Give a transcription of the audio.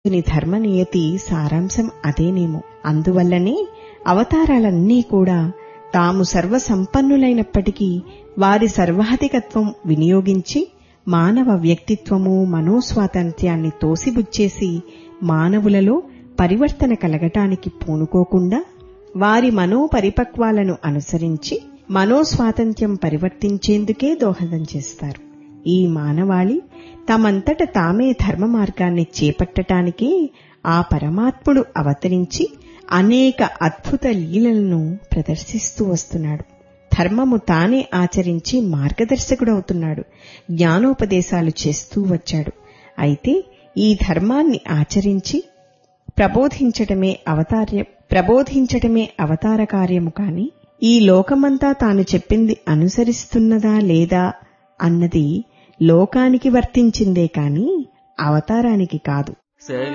ధర్మనియతి సారాంశం అదేనేమో. అందువల్లనే అవతారాలన్నీ కూడా తాము సర్వసంపన్నులైనప్పటికీ వారి సర్వాధికత్వం వినియోగించి మానవ వ్యక్తిత్వము మనోస్వాతంత్ర్యాన్ని తోసిబుచ్చేసి మానవులలో పరివర్తన కలగటానికి పూనుకోకుండా వారి మనోపరిపక్వాలను అనుసరించి మనోస్వాతంత్ర్యం పరివర్తించేందుకే దోహదం చేస్తారు. ఈ మానవాళి తమంతట తామే ధర్మ మార్గాన్ని చేపట్టటానికే ఆ పరమాత్ముడు అవతరించి అనేక అద్భుత లీలలను ప్రదర్శిస్తూ వస్తున్నాడు. ధర్మము తానే ఆచరించి మార్గదర్శకుడవుతున్నాడు. జ్ఞానోపదేశాలు చేస్తూ వచ్చాడు. అయితే ఈ ధర్మాన్ని ఆచరించి ప్రబోధించటమే అవతార కార్యము కాని ఈ లోకమంతా తాను చెప్పింది అనుసరిస్తున్నదా లేదా అన్నది లోకానికి వర్తించిందే కాని అవతారానికి కాదు.